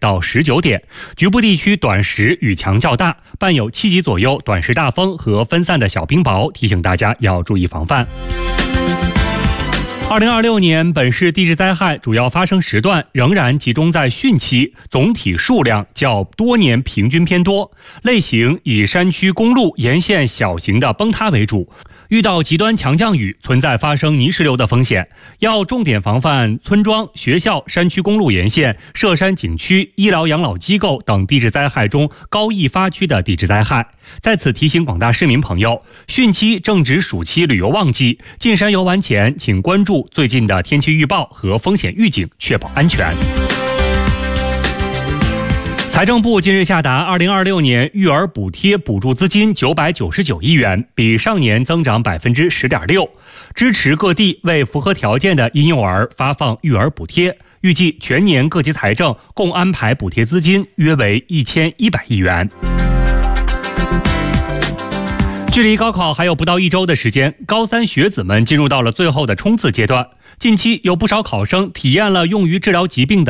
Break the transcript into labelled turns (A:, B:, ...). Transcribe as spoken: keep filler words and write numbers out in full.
A: 到十九点，局部地区短时雨强较大，伴有七级左右短时大风和分散的小冰雹，提醒大家要注意防范。二零二六年本市地质灾害主要发生时段仍然集中在汛期，总体数量较多年平均偏多，类型以山区公路沿线小型的崩塌为主。遇到极端强降雨，存在发生泥石流的风险，要重点防范村庄、学校、山区公路沿线、涉山景区、医疗养老机构等地质灾害中高易发区的地质灾害。在此提醒广大市民朋友，汛期正值暑期旅游旺季，进山游玩前请关注最近的天气预报和风险预警，确保安全。财政部近日下达二零二六年育儿补贴补助资金九百九十九亿元，比上年增长百分之十点六，支持各地为符合条件的婴幼儿发放育儿补贴。预计全年各级财政共安排补贴资金约为一千一百亿元。距离高考还有不到一周的时间，高三学子们进入到了最后的冲刺阶段。近期有不少考生体验了用于治疗疾病的